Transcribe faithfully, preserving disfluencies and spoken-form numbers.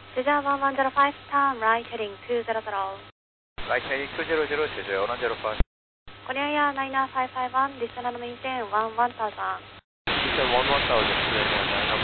Jeju one one zero five, turn right heading two zero zero. Right heading two zero zero, Jeju one one zero five. Korean Air nine nine five five one, descend and maintain one one thousand. Descend one one thousand, Korean Air nine nine